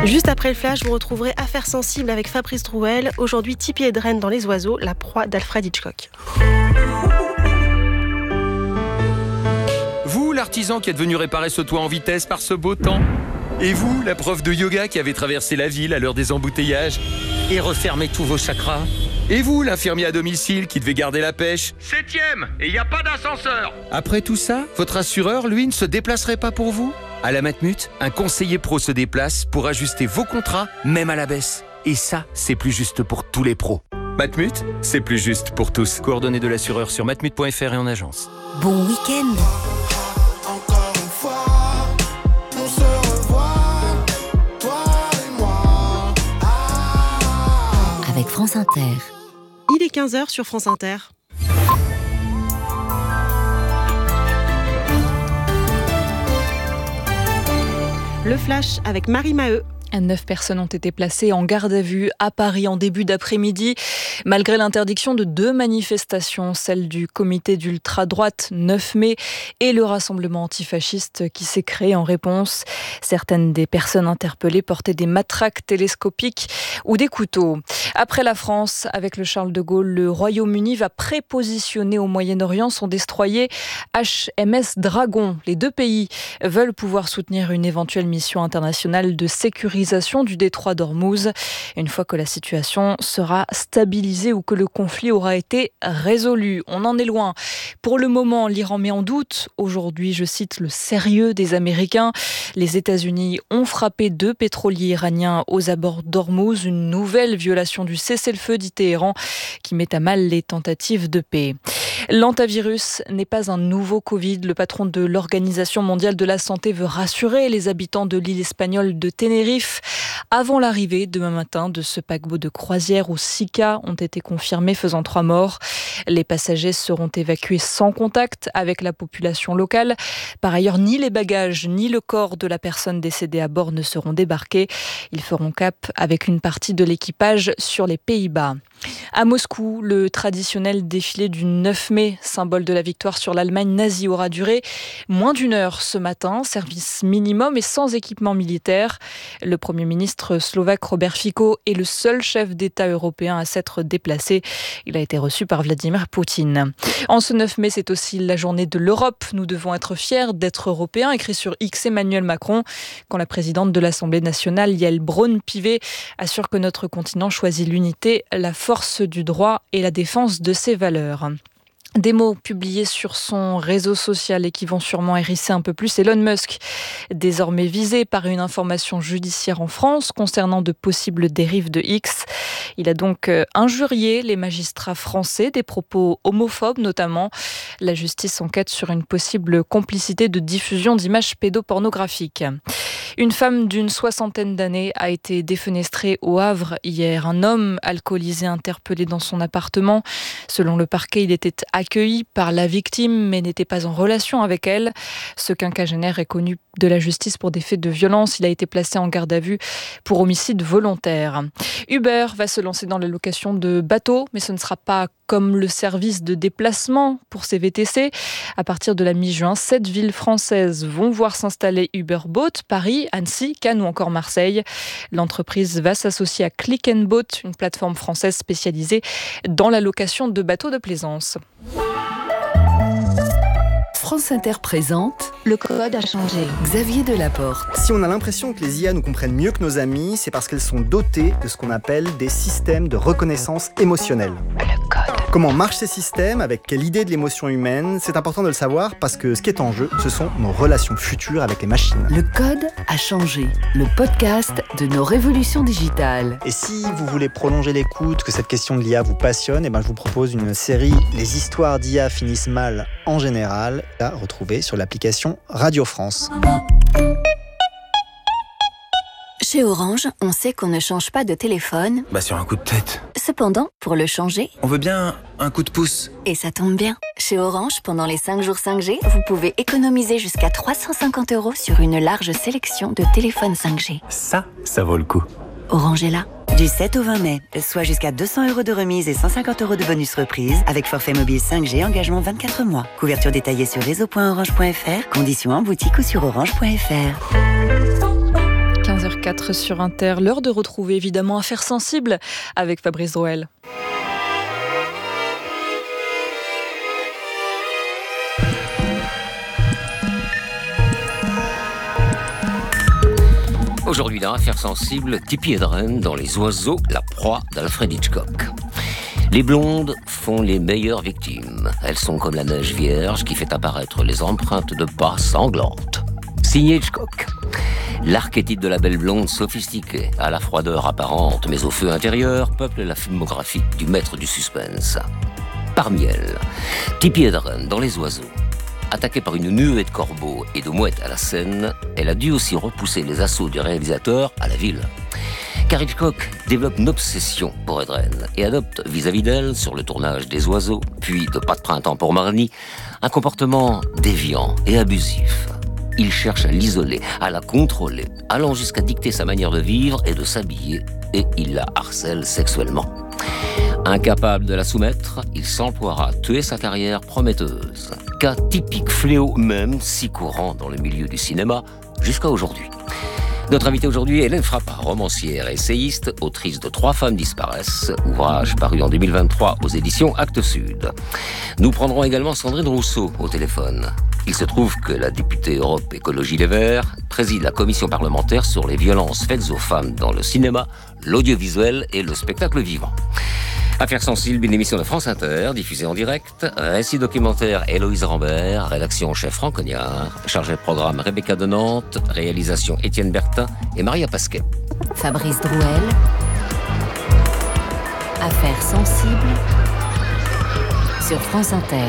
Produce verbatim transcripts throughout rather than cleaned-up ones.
Juste après le flash, vous retrouverez Affaires sensibles avec Fabrice Drouel. Aujourd'hui, Tippi Hedren dans Les Oiseaux, la proie d'Alfred Hitchcock. Vous, l'artisan qui est venu réparer ce toit en vitesse par ce beau temps. Et vous, la prof de yoga qui avait traversé la ville à l'heure des embouteillages et refermé tous vos chakras. Et vous, l'infirmier à domicile qui devait garder la pêche. Septième, et il n'y a pas d'ascenseur. Après tout ça, votre assureur, lui, ne se déplacerait pas pour vous ? À la Matmut, un conseiller pro se déplace pour ajuster vos contrats, même à la baisse. Et ça, c'est plus juste pour tous les pros. Matmut, c'est plus juste pour tous. Coordonnées de l'assureur sur matmut point f r et en agence. Bon week-end. Encore une fois, on se revoit, toi et moi. Ah. Avec France Inter. Il est quinze heures sur France Inter. Le flash avec Marie Maheu. Neuf personnes ont été placées en garde à vue à Paris en début d'après-midi, malgré l'interdiction de deux manifestations, celle du comité d'ultra-droite neuf mai et le rassemblement antifasciste qui s'est créé en réponse. Certaines des personnes interpellées portaient des matraques télescopiques ou des couteaux. Après la France, avec le Charles de Gaulle, le Royaume-Uni va prépositionner au Moyen-Orient son destroyer H M S Dragon. Les deux pays veulent pouvoir soutenir une éventuelle mission internationale de sécurisation du détroit d'Ormuz, une fois que la situation sera stabilisée ou que le conflit aura été résolu. On en est loin. Pour le moment, l'Iran met en doute, aujourd'hui, je cite, le sérieux des Américains. Les États-Unis ont frappé deux pétroliers iraniens aux abords d'Ormuz, une nouvelle violation du cessez-le-feu dit Téhéran qui met à mal les tentatives de paix. L'antavirus n'est pas un nouveau Covid. Le patron de l'Organisation mondiale de la santé veut rassurer les habitants de l'île espagnole de Tenerife. Avant l'arrivée demain matin de ce paquebot de croisière où six cas ont été confirmés, faisant trois morts. Les passagers seront évacués sans contact avec la population locale. Par ailleurs, ni les bagages ni le corps de la personne décédée à bord ne seront débarqués. Ils feront cap avec une partie de l'équipage sur les Pays-Bas. À Moscou, le traditionnel défilé du neuf mai, symbole de la victoire sur l'Allemagne nazie, aura duré moins d'une heure ce matin, service minimum et sans équipement militaire. Le Premier ministre slovaque Robert Fico est le seul chef d'État européen à s'être déplacé. Il a été reçu par Vladimir Poutine. En ce neuf mai, c'est aussi la journée de l'Europe. Nous devons être fiers d'être européens, écrit sur X Emmanuel Macron, quand la présidente de l'Assemblée nationale, Yael Braun-Pivet, assure que notre continent choisit l'unité, la force du droit et la défense de ses valeurs. Des mots publiés sur son réseau social et qui vont sûrement hérisser un peu plus Elon Musk, désormais visé par une information judiciaire en France concernant de possibles dérives de X. Il a donc injurié les magistrats français, des propos homophobes notamment. La justice enquête sur une possible complicité de diffusion d'images pédopornographiques. Une femme d'une soixantaine d'années a été défenestrée au Havre hier. Un homme alcoolisé interpellé dans son appartement. Selon le parquet, il était accueilli par la victime mais n'était pas en relation avec elle. Ce quinquagénaire est connu de la justice pour des faits de violence. Il a été placé en garde à vue pour homicide volontaire. Uber va se lancer dans la location de bateaux, mais ce ne sera pas comme le service de déplacement pour ses V T C. À partir de la mi-juin, sept villes françaises vont voir s'installer Uber Boat, Paris, Annecy, Cannes ou encore Marseille. L'entreprise va s'associer à Click and Boat, une plateforme française spécialisée dans la location de bateaux de plaisance. France Inter présente Le code a changé. Xavier Delaporte. Si on a l'impression que les I A nous comprennent mieux que nos amis, c'est parce qu'elles sont dotées de ce qu'on appelle des systèmes de reconnaissance émotionnelle. Le code. Comment marchent ces systèmes, avec quelle idée de l'émotion humaine, c'est important de le savoir parce que ce qui est en jeu, ce sont nos relations futures avec les machines. Le code a changé. Le podcast de nos révolutions digitales. Et si vous voulez prolonger l'écoute, que cette question de l'I A vous passionne, eh ben je vous propose une série « Les histoires d'I A finissent mal en général » à retrouver sur l'application Radio France. Chez Orange, on sait qu'on ne change pas de téléphone. Bah sur un coup de tête. Cependant, pour le changer, on veut bien un coup de pouce. Et ça tombe bien. Chez Orange, pendant les cinq jours cinq G, vous pouvez économiser jusqu'à trois cent cinquante euros sur une large sélection de téléphones cinq G. Ça, ça vaut le coup. Orange est là. Du sept au vingt mai, soit jusqu'à deux cents euros de remise et cent cinquante euros de bonus reprise avec forfait mobile cinq G, engagement vingt-quatre mois. Couverture détaillée sur réseau point orange point f r, conditions en boutique ou sur orange point f r. quinze heures vingt-quatre sur Inter. L'heure de retrouver évidemment Affaires sensibles avec Fabrice Drouel. Aujourd'hui dans Affaires sensibles, Tippi Hedren dans Les oiseaux, la proie d'Alfred Hitchcock. Les blondes font les meilleures victimes. Elles sont comme la neige vierge qui fait apparaître les empreintes de pas sanglantes. Signé Hitchcock. L'archétype de la belle blonde sophistiquée, à la froideur apparente mais au feu intérieur, peuple la filmographie du maître du suspense. Parmi elles, Tippi Hedren dans Les oiseaux. Attaquée par une nuée de corbeaux et de mouettes à la scène, elle a dû aussi repousser les assauts du réalisateur à la ville. Car Hitchcock développe une obsession pour Hedren et adopte vis-à-vis d'elle, sur le tournage des Oiseaux, puis de Pas de printemps pour Marnie, un comportement déviant et abusif. Il cherche à l'isoler, à la contrôler, allant jusqu'à dicter sa manière de vivre et de s'habiller, et il la harcèle sexuellement. Incapable de la soumettre, il s'emploiera à tuer sa carrière prometteuse. Cas typique fléau même si courant dans le milieu du cinéma jusqu'à aujourd'hui. Notre invitée aujourd'hui, Hélène Frappa, romancière et essayiste, autrice de Trois femmes disparaissent, ouvrage paru en deux mille vingt-trois aux éditions Actes Sud. Nous prendrons également Sandrine Rousseau au téléphone. Il se trouve que la députée Europe Écologie Les Verts préside la commission parlementaire sur les violences faites aux femmes dans le cinéma, l'audiovisuel et le spectacle vivant. Affaires sensibles, une émission de France Inter, diffusée en direct. Récit documentaire Héloïse Rambert, rédaction chef Franck Cognard, chargé de programme Rebecca de Nantes, réalisation Étienne Bertin et Maria Pasquet. Fabrice Drouel. Affaires sensibles sur France Inter.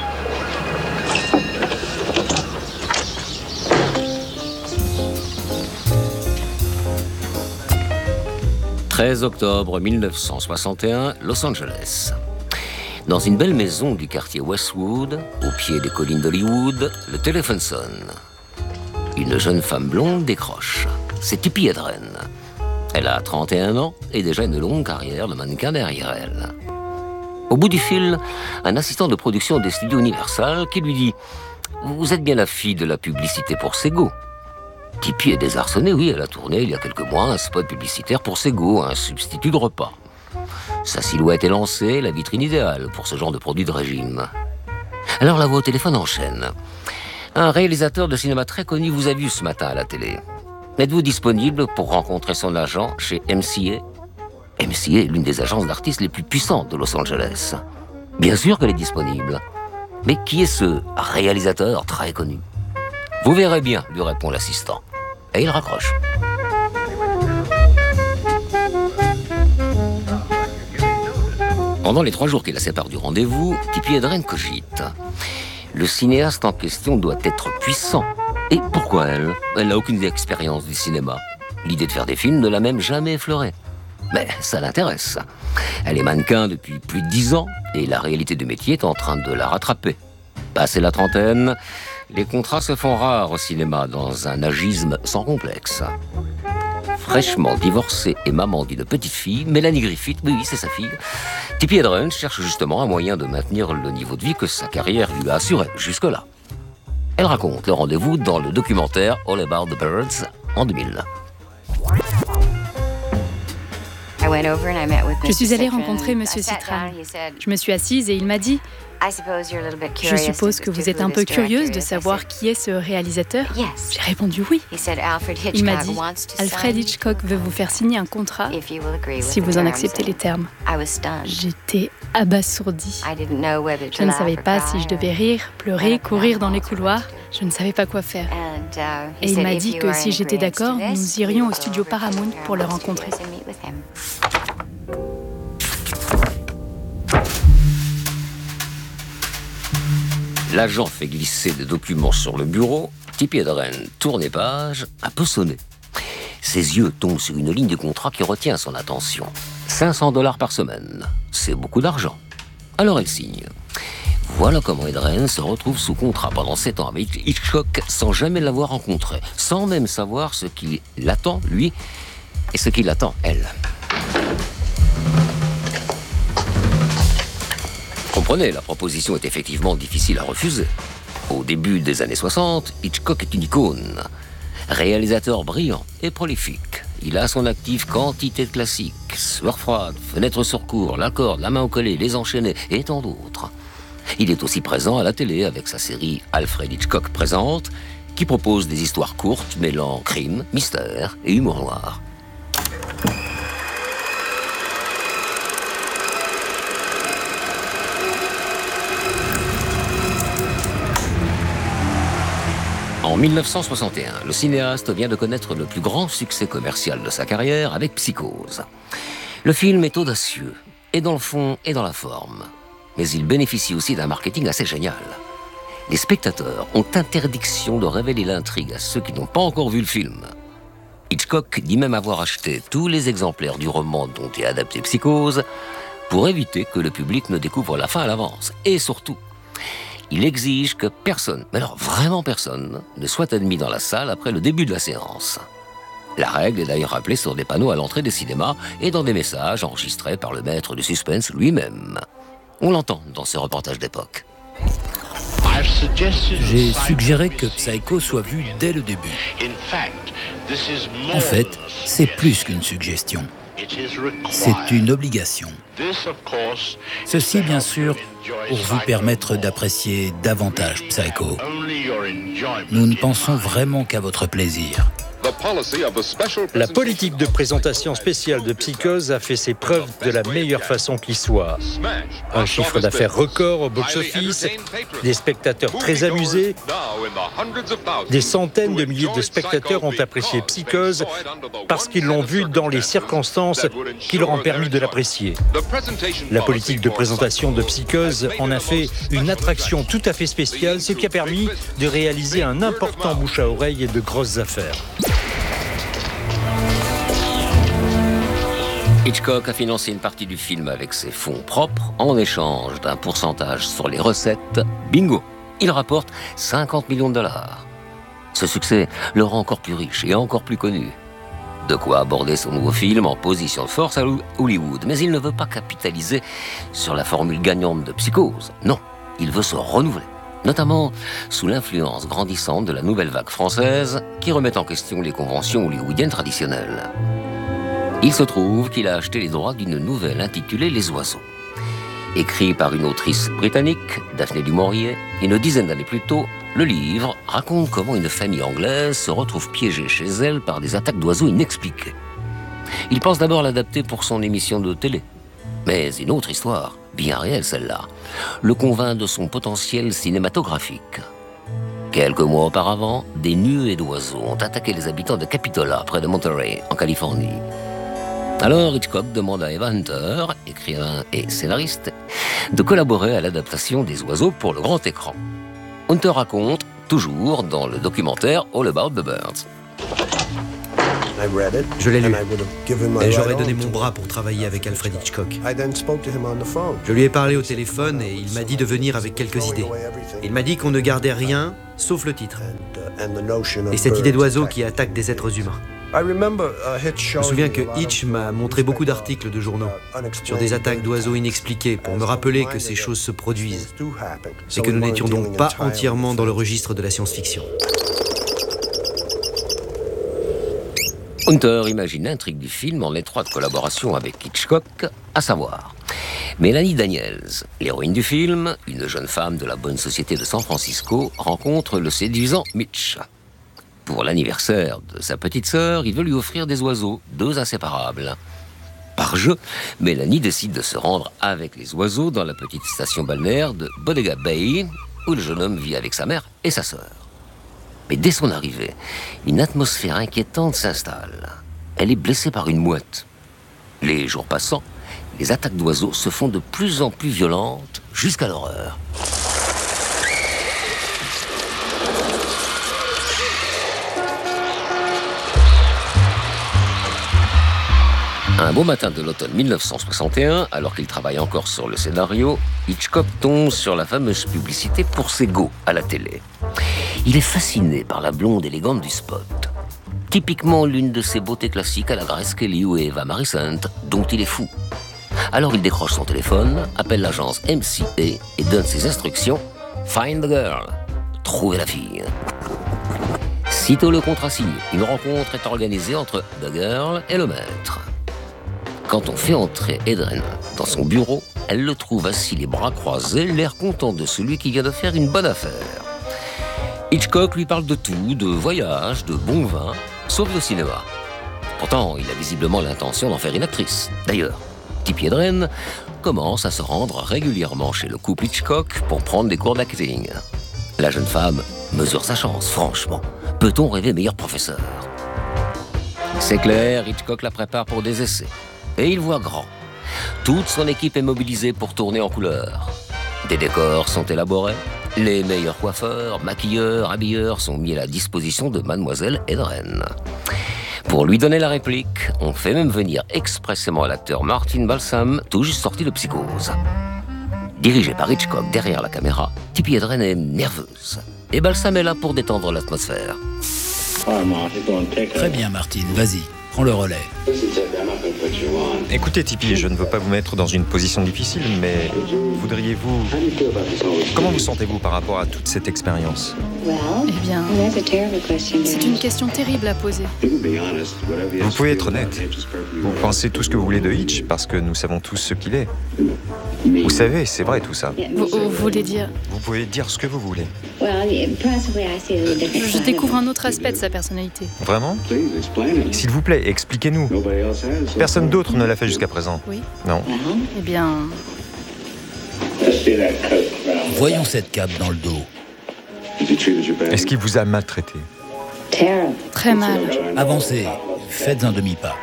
treize octobre mille neuf cent soixante et un, Los Angeles. Dans une belle maison du quartier Westwood, au pied des collines d'Hollywood, le téléphone sonne. Une jeune femme blonde décroche. C'est Tippi Hedren. Elle a trente et un ans et déjà une longue carrière de mannequin derrière elle. Au bout du fil, un assistant de production des studios Universal qui lui dit « Vous êtes bien la fille de la publicité pour Sego ». Tippi est désarçonnée, oui, elle a tourné il y a quelques mois un spot publicitaire pour Sego, un substitut de repas. Sa silhouette est lancée, la vitrine idéale pour ce genre de produit de régime. Alors la voix au téléphone enchaîne. Un réalisateur de cinéma très connu vous a vu ce matin à la télé. Êtes-vous disponible pour rencontrer son agent chez M C A ? M C A est l'une des agences d'artistes les plus puissantes de Los Angeles. Bien sûr qu'elle est disponible. Mais qui est ce réalisateur très connu ? Vous verrez bien, lui répond l'assistant. Et il raccroche. Pendant les trois jours qui la séparent du rendez-vous, Tippi Hedren cogite. Le cinéaste en question doit être puissant. Et pourquoi elle ? Elle n'a aucune expérience du cinéma. L'idée de faire des films ne l'a même jamais effleurée. Mais ça l'intéresse. Elle est mannequin depuis plus de dix ans et la réalité du métier est en train de la rattraper. Passé la trentaine, les contrats se font rares au cinéma dans un agisme sans complexe. Fraîchement divorcée et maman d'une petite fille, Mélanie Griffith, oui, c'est sa fille, Tippi Hedren cherche justement un moyen de maintenir le niveau de vie que sa carrière lui a assuré jusque-là. Elle raconte le rendez-vous dans le documentaire All About the Birds en deux mille. Je suis allée rencontrer M. Citran. Je me suis assise et il m'a dit « Je suppose que vous êtes un peu curieuse de savoir qui est ce réalisateur ?» J'ai répondu oui. Il m'a dit « Alfred Hitchcock veut vous faire signer un contrat si vous en acceptez les termes. » J'étais abasourdie. Je ne savais pas si je devais rire, pleurer, courir dans les couloirs. Je ne savais pas quoi faire. Et il m'a dit que si j'étais d'accord, nous irions au studio Paramount pour le rencontrer. L'agent fait glisser des documents sur le bureau. Tippi Hedren tourne les pages, un peu sonné. Ses yeux tombent sur une ligne de contrat qui retient son attention. cinq cents dollars par semaine. C'est beaucoup d'argent. Alors elle signe. Voilà comment Hedren se retrouve sous contrat pendant sept ans avec Hitchcock sans jamais l'avoir rencontré, sans même savoir ce qu'il attend, lui, et ce qu'il attend, elle. Comprenez, la proposition est effectivement difficile à refuser. Au début des années soixante, Hitchcock est une icône. Réalisateur brillant et prolifique. il a à son actif quantité de classiques. Sueur froide, Fenêtre sur cour, La corde, La main au collet, Les enchaînés et tant d'autres. Il est aussi présent à la télé avec sa série Alfred Hitchcock présente, qui propose des histoires courtes mêlant crime, mystère et humour noir. En mille neuf cent soixante et un, le cinéaste vient de connaître le plus grand succès commercial de sa carrière avec Psychose. Le film est audacieux, et dans le fond et dans la forme. Mais il bénéficie aussi d'un marketing assez génial. Les spectateurs ont interdiction de révéler l'intrigue à ceux qui n'ont pas encore vu le film. Hitchcock dit même avoir acheté tous les exemplaires du roman dont est adapté Psychose pour éviter que le public ne découvre la fin à l'avance. Et surtout, il exige que personne, mais alors vraiment personne, ne soit admis dans la salle après le début de la séance. La règle est d'ailleurs rappelée sur des panneaux à l'entrée des cinémas et dans des messages enregistrés par le maître du suspense lui-même. On l'entend dans ce reportage d'époque. J'ai suggéré que Psycho soit vu dès le début. En fait, c'est plus qu'une suggestion. C'est une obligation. Ceci, bien sûr, pour vous permettre d'apprécier davantage Psycho. Nous ne pensons vraiment qu'à votre plaisir. La politique de présentation spéciale de Psychose a fait ses preuves de la meilleure façon qui soit. Un chiffre d'affaires record au box-office, des spectateurs très amusés, des centaines de milliers de spectateurs ont apprécié Psychose parce qu'ils l'ont vu dans les circonstances qui leur ont permis de l'apprécier. La politique de présentation de Psychose en a fait une attraction tout à fait spéciale, ce qui a permis de réaliser un important bouche à oreille et de grosses affaires. Hitchcock a financé une partie du film avec ses fonds propres en échange d'un pourcentage sur les recettes. Bingo! Il rapporte cinquante millions de dollars. Ce succès le rend encore plus riche et encore plus connu. De quoi aborder son nouveau film en position de force à Hollywood. Mais il ne veut pas capitaliser sur la formule gagnante de Psychose. Non, il veut se renouveler. Notamment sous l'influence grandissante de la nouvelle vague française qui remet en question les conventions hollywoodiennes traditionnelles. Il se trouve qu'il a acheté les droits d'une nouvelle intitulée Les Oiseaux. Écrit par une autrice britannique, Daphné du Maurier, une dizaine d'années plus tôt, le livre raconte comment une famille anglaise se retrouve piégée chez elle par des attaques d'oiseaux inexpliquées. Il pense d'abord l'adapter pour son émission de télé. Mais une autre histoire, bien réelle celle-là, le convainc de son potentiel cinématographique. Quelques mois auparavant, des nuées d'oiseaux ont attaqué les habitants de Capitola, près de Monterey, en Californie. Alors Hitchcock demande à Eva Hunter, écrivain et scénariste, de collaborer à l'adaptation des oiseaux pour le grand écran. Hunter raconte, toujours dans le documentaire All About the Birds. Je l'ai lu, et j'aurais donné mon bras pour travailler avec Alfred Hitchcock. Je lui ai parlé au téléphone et il m'a dit de venir avec quelques idées. Il m'a dit qu'on ne gardait rien, sauf le titre. Et cette idée d'oiseau qui attaque des êtres humains. Je me souviens que Hitch m'a montré beaucoup d'articles de journaux sur des attaques d'oiseaux inexpliquées pour me rappeler que ces choses se produisent et que nous n'étions donc pas entièrement dans le registre de la science-fiction. Hunter imagine l'intrigue du film en étroite collaboration avec Hitchcock, à savoir Melanie Daniels, l'héroïne du film, une jeune femme de la bonne société de San Francisco, rencontre le séduisant Mitch. Pour l'anniversaire de sa petite sœur, il veut lui offrir des oiseaux, deux inséparables. Par jeu, Mélanie décide de se rendre avec les oiseaux dans la petite station balnéaire de Bodega Bay, où le jeune homme vit avec sa mère et sa sœur. Mais dès son arrivée, une atmosphère inquiétante s'installe. Elle est blessée par une mouette. Les jours passant, les attaques d'oiseaux se font de plus en plus violentes, jusqu'à l'horreur. Un beau matin de l'automne mille neuf cent soixante et un, alors qu'il travaille encore sur le scénario, Hitchcock tombe sur la fameuse publicité pour Sego à la télé. Il est fasciné par la blonde élégante du spot. Typiquement l'une de ces beautés classiques à la Grace Kelly ou Eva Marie Saint, dont il est fou. Alors il décroche son téléphone, appelle l'agence M C A et donne ses instructions « Find the girl », trouver la fille. Sitôt le contrat signé, une rencontre est organisée entre The Girl et le maître. Quand on fait entrer Edren dans son bureau, elle le trouve assis les bras croisés, l'air content de celui qui vient de faire une bonne affaire. Hitchcock lui parle de tout, de voyage, de bon vin, sauf de cinéma. Pourtant, il a visiblement l'intention d'en faire une actrice. D'ailleurs, Tippi Hedren commence à se rendre régulièrement chez le couple Hitchcock pour prendre des cours d'acting. La jeune femme mesure sa chance, franchement. Peut-on rêver meilleur professeur? C'est clair, Hitchcock la prépare pour des essais. Et il voit grand. Toute son équipe est mobilisée pour tourner en couleur. Des décors sont élaborés. Les meilleurs coiffeurs, maquilleurs, habilleurs sont mis à la disposition de Mademoiselle Hedren. Pour lui donner la réplique, on fait même venir expressément l'acteur Martin Balsam, tout juste sorti de Psychose. Dirigé par Hitchcock derrière la caméra, Tippi Hedren est nerveuse. Et Balsam est là pour détendre l'atmosphère. Très bien, Martine, vas-y, prends le relais. Écoutez, Tippi, je ne veux pas vous mettre dans une position difficile, mais voudriez-vous... Comment vous sentez-vous par rapport à toute cette expérience? Eh bien, c'est une question terrible à poser. Vous pouvez être honnête. Vous pensez tout ce que vous voulez de Hitch, parce que nous savons tous ce qu'il est. Vous savez, c'est vrai tout ça. Vous, vous voulez dire... Vous pouvez dire ce que vous voulez. Je découvre un autre aspect de sa personnalité. Vraiment? S'il vous plaît, expliquez-nous. Personne d'autre ne l'a fait jusqu'à présent. Oui. Non. Eh bien... Voyons cette cape dans le dos. Est-ce qu'il vous a maltraité? Très mal. Avancez, faites un demi-pas.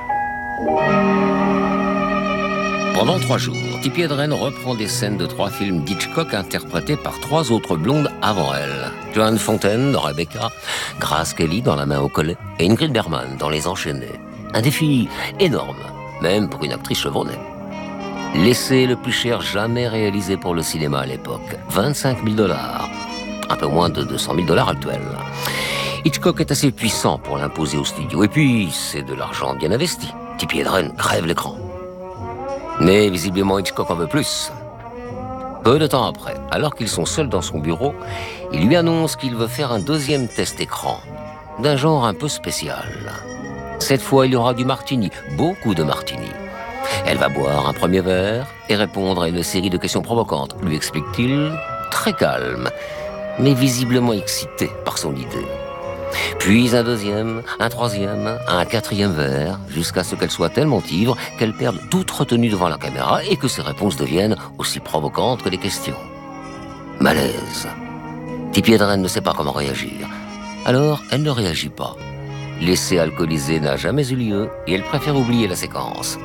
Pendant trois jours, Tippi Hedren reprend des scènes de trois films d'Hitchcock interprétés par trois autres blondes avant elle. Joan Fontaine dans Rebecca, Grace Kelly dans La main au collet et Ingrid Bergman dans Les Enchaînés. Un défi énorme, même pour une actrice chevronnée. L'essai le plus cher jamais réalisé pour le cinéma à l'époque, vingt-cinq mille dollars. Un peu moins de deux cent mille dollars actuels. Hitchcock est assez puissant pour l'imposer au studio. Et puis, c'est de l'argent bien investi. Tippi Hedren crève l'écran. Mais visiblement, Hitchcock en veut plus. Peu de temps après, alors qu'ils sont seuls dans son bureau, il lui annonce qu'il veut faire un deuxième test écran, d'un genre un peu spécial. Cette fois, il y aura du martini, beaucoup de martini. Elle va boire un premier verre et répondre à une série de questions provocantes, lui explique-t-il, très calme, mais visiblement excité par son idée. Puis un deuxième, un troisième, un quatrième verre, jusqu'à ce qu'elle soit tellement ivre qu'elle perde toute retenue devant la caméra et que ses réponses deviennent aussi provocantes que les questions. Malaise. Tippi Hedren ne sait pas comment réagir. Alors, elle ne réagit pas. L'essai alcoolisé n'a jamais eu lieu et elle préfère oublier la séquence.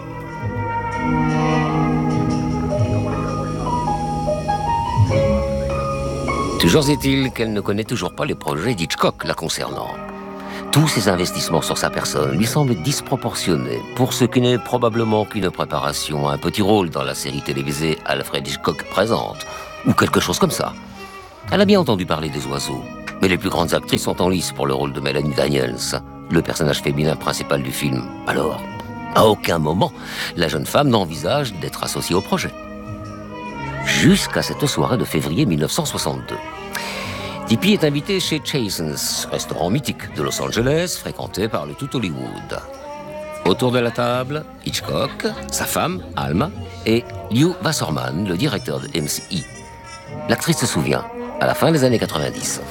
Toujours est-il qu'elle ne connaît toujours pas les projets d'Hitchcock la concernant. Tous ses investissements sur sa personne lui semblent disproportionnés pour ce qui n'est probablement qu'une préparation à un petit rôle dans la série télévisée Alfred Hitchcock présente, ou quelque chose comme ça. Elle a bien entendu parler des oiseaux, mais les plus grandes actrices sont en lice pour le rôle de Melanie Daniels, le personnage féminin principal du film. Alors, à aucun moment, la jeune femme n'envisage d'être associée au projet. Jusqu'à cette soirée de février mille neuf cent soixante-deux. Tippi est invité chez Chasen's, restaurant mythique de Los Angeles, fréquenté par le tout Hollywood. Autour de la table, Hitchcock, sa femme, Alma, et Lew Wasserman, le directeur de M C I. L'actrice se souvient, à la fin des années quatre-vingt-dix.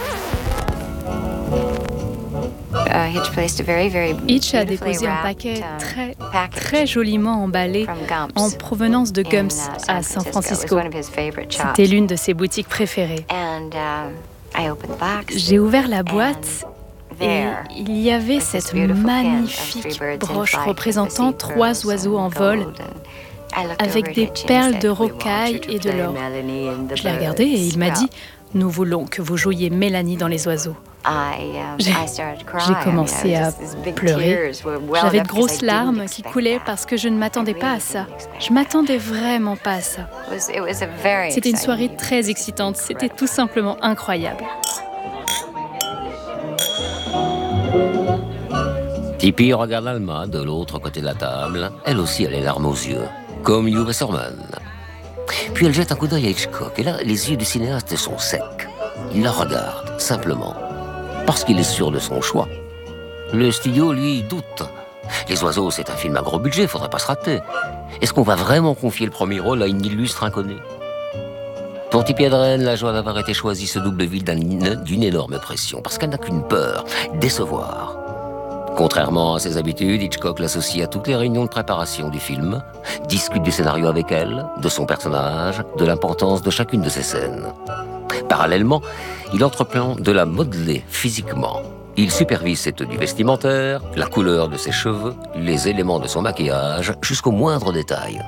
Hitch a déposé un paquet très, très joliment emballé en provenance de Gumps à San Francisco. C'était l'une de ses boutiques préférées. J'ai ouvert la boîte et il y avait cette magnifique broche représentant trois oiseaux en vol avec des perles de rocaille et de l'or. Je l'ai regardé et il m'a dit « Nous voulons que vous jouiez Mélanie dans les oiseaux ». J'ai commencé à pleurer. J'avais de grosses larmes qui coulaient parce que je ne m'attendais pas à ça. Je m'attendais vraiment pas à ça. C'était une soirée très excitante. C'était tout simplement incroyable. Tippi regarde Alma de l'autre côté de la table. Elle aussi a les larmes aux yeux, comme Lew Wasserman. Puis elle jette un coup d'œil à Hitchcock. Et là, les yeux du cinéaste sont secs. Il la regarde, simplement. Parce qu'il est sûr de son choix. Le studio, lui, doute. Les Oiseaux, c'est un film à gros budget, faudrait pas se rater. Est-ce qu'on va vraiment confier le premier rôle à une illustre inconnue ? Pour Tippi Hedren, la joie d'avoir été choisie se double vite d'une énorme pression, parce qu'elle n'a qu'une peur, décevoir. Contrairement à ses habitudes, Hitchcock l'associe à toutes les réunions de préparation du film, discute du scénario avec elle, de son personnage, de l'importance de chacune de ses scènes. Parallèlement, il entreprend de la modeler physiquement. Il supervise ses tenues vestimentaires, la couleur de ses cheveux, les éléments de son maquillage, jusqu'au moindre détail.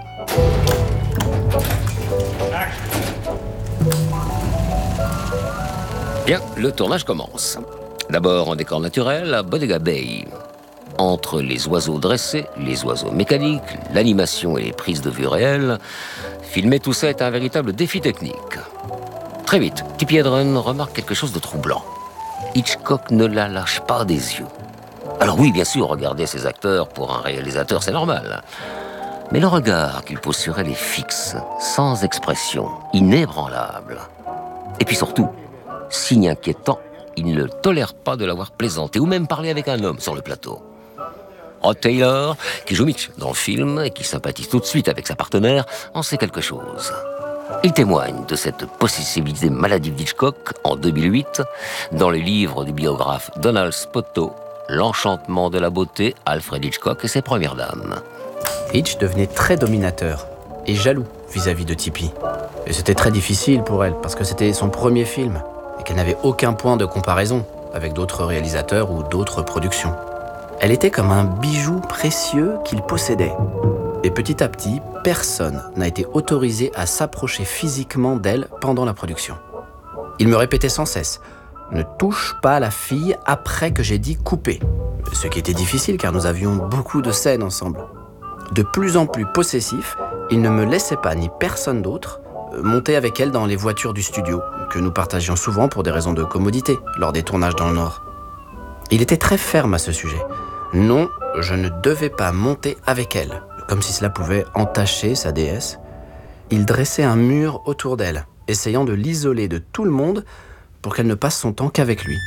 Bien, le tournage commence. D'abord en décor naturel à Bodega Bay. Entre les oiseaux dressés, les oiseaux mécaniques, l'animation et les prises de vue réelles, filmer tout ça est un véritable défi technique. Très vite, Tippi Hedren remarque quelque chose de troublant. Hitchcock ne la lâche pas des yeux. Alors oui, bien sûr, regarder ses acteurs pour un réalisateur, c'est normal. Mais le regard qu'il pose sur elle est fixe, sans expression, inébranlable. Et puis surtout, signe inquiétant, il ne tolère pas de l'avoir plaisanté ou même parlé avec un homme sur le plateau. Rod Taylor, qui joue Mitch dans le film et qui sympathise tout de suite avec sa partenaire, en sait quelque chose. Il témoigne de cette possessivité maladive d'Hitchcock en deux mille huit dans le livre du biographe Donald Spoto, L'enchantement de la beauté, Alfred Hitchcock et ses premières dames. Hitch devenait très dominateur et jaloux vis-à-vis de Tippi. Et c'était très difficile pour elle parce que c'était son premier film et qu'elle n'avait aucun point de comparaison avec d'autres réalisateurs ou d'autres productions. Elle était comme un bijou précieux qu'il possédait. Et petit à petit, personne n'a été autorisé à s'approcher physiquement d'elle pendant la production. Il me répétait sans cesse « Ne touche pas la fille après que j'ai dit couper », ce qui était difficile car nous avions beaucoup de scènes ensemble. De plus en plus possessif, il ne me laissait pas ni personne d'autre monter avec elle dans les voitures du studio, que nous partagions souvent pour des raisons de commodité lors des tournages dans le Nord. Il était très ferme à ce sujet. Non, je ne devais pas monter avec elle, comme si cela pouvait entacher sa déesse. Il dressait un mur autour d'elle, essayant de l'isoler de tout le monde pour qu'elle ne passe son temps qu'avec lui.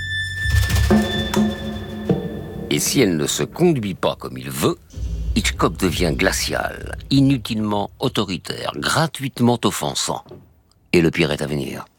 Et si elle ne se conduit pas comme il veut, Hitchcock devient glacial, inutilement autoritaire, gratuitement offensant. Et le pire est à venir.